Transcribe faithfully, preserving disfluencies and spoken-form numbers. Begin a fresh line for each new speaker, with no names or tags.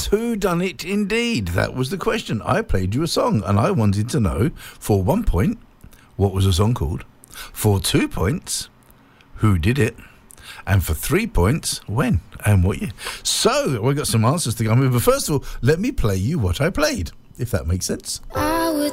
who done it indeed? That was the question. I played you a song and I wanted to know, for one point, what was the song called? For two points, who did it? And for three points, when and what year? So, we've got some answers to come with. But first of all, let me play you what I played, if that makes sense.
I would